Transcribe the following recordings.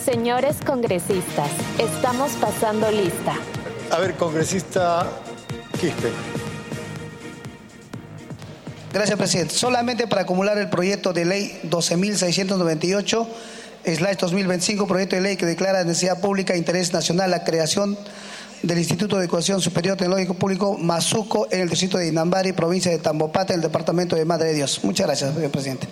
Señores congresistas, estamos pasando lista. A ver, congresista Quispe. Gracias, presidente. Solamente para acumular el proyecto de ley 12.698/2025, proyecto de ley que declara de necesidad pública e interés nacional la creación del Instituto de Educación Superior Tecnológico Público Masuco en el distrito de Inambari, provincia de Tambopata, en el departamento de Madre de Dios. Muchas gracias, señor presidente.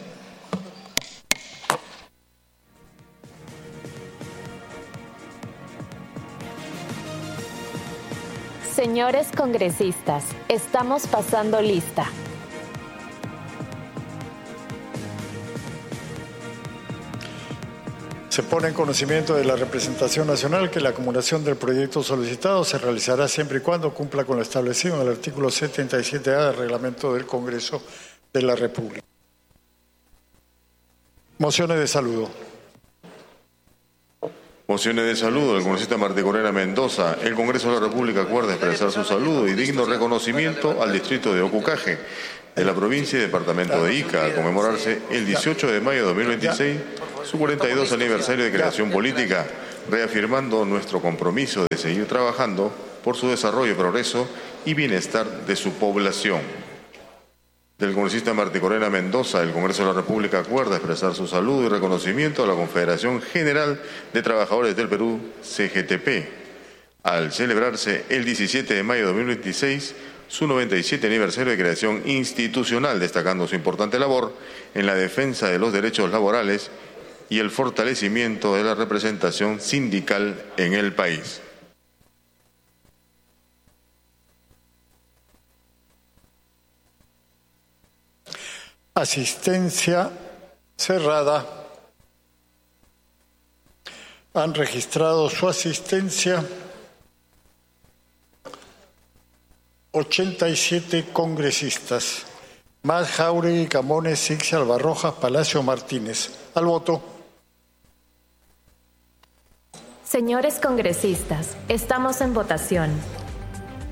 Señores congresistas, estamos pasando lista. Se pone en conocimiento de la representación nacional que la acumulación del proyecto solicitado se realizará siempre y cuando cumpla con lo establecido en el artículo 77A del Reglamento del Congreso de la República. Mociones de saludo. Mociones de saludo del congresista Martí Corena Mendoza. El Congreso de la República acuerda expresar su saludo y digno reconocimiento al distrito de Ocucaje, de la provincia y departamento de Ica, a conmemorarse el 18 de mayo de 2026, su 42 aniversario de creación política, reafirmando nuestro compromiso de seguir trabajando por su desarrollo, progreso y bienestar de su población. Del congresista Martí Corena Mendoza, el Congreso de la República acuerda expresar su saludo y reconocimiento a la Confederación General de Trabajadores del Perú, CGTP, al celebrarse el 17 de mayo de 2026 su 97 aniversario de creación institucional, destacando su importante labor en la defensa de los derechos laborales y el fortalecimiento de la representación sindical en el país. Asistencia cerrada. Han registrado su asistencia 87 congresistas, más Jáuregui, Camones, Sixia, Albarrojas, Palacio, Martínez. Al voto. Señores congresistas, estamos en votación.